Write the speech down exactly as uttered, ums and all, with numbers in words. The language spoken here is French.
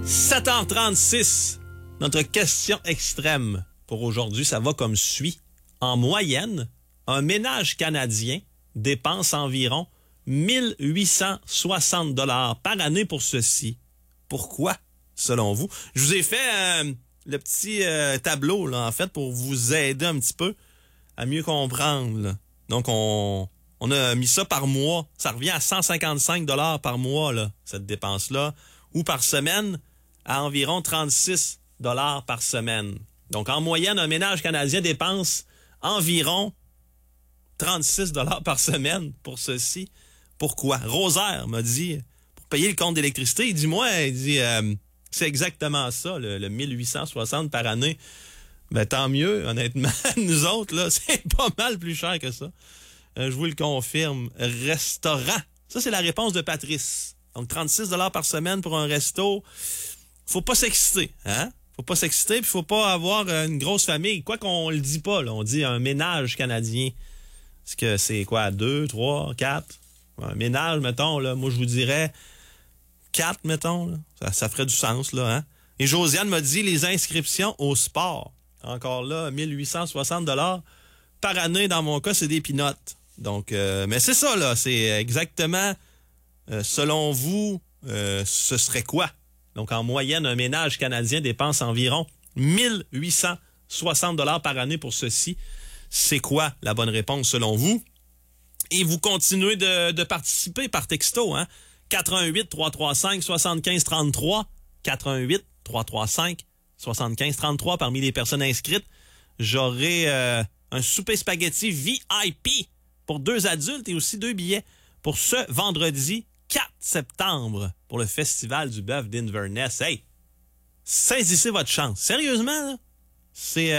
sept heures trente-six, notre question extrême pour aujourd'hui, ça va comme suit. En moyenne, un ménage canadien dépense environ mille huit cent soixante dollars par année pour ceci. Pourquoi, selon vous? Je vous ai fait euh, le petit euh, tableau, là, en fait, pour vous aider un petit peu à mieux comprendre. Là. Donc, on, on a mis ça par mois. Ça revient à cent cinquante-cinq dollars par mois, là, cette dépense-là. Ou par semaine, à environ trente-six dollars par semaine. Donc, en moyenne, un ménage canadien dépense environ trente-six dollars par semaine pour ceci. Pourquoi? Rosaire m'a dit, pour payer le compte d'électricité, il dit, moi, il dit, euh, c'est exactement ça, le, le mille huit cent soixante par année. Ben, tant mieux, honnêtement. Nous autres, là, c'est pas mal plus cher que ça. Euh, je vous le confirme. Restaurant. Ça, c'est la réponse de Patrice. Donc, trente-six dollars par semaine pour un resto. Faut pas s'exciter, hein? Faut pas s'exciter, puis faut pas avoir une grosse famille. Quoi qu'on le dit pas, là. On dit un ménage canadien. Est-ce que c'est quoi? Deux, trois, quatre? Un ménage, mettons, là. Moi, je vous dirais quatre, mettons, là. Ça, ça ferait du sens, là, hein? Et Josiane m'a dit les inscriptions au sport. Encore là, mille huit cent soixante dollars par année, dans mon cas, c'est des pinottes. Donc, euh, mais c'est ça, là. C'est exactement, euh, selon vous, euh, ce serait quoi? Donc, en moyenne, un ménage canadien dépense environ mille huit cent soixante dollars par année pour ceci. C'est quoi la bonne réponse selon vous? Et vous continuez de, de participer par texto, hein? quatre un huit, trois trois cinq, sept cinq trois trois. quatre un huit, trois trois cinq, sept cinq trois trois parmi les personnes inscrites. J'aurai euh, un souper spaghetti V I P pour deux adultes et aussi deux billets pour ce vendredi quatre septembre pour le Festival du bœuf d'Inverness. Hey, saisissez votre chance. Sérieusement, là, c'est... Euh,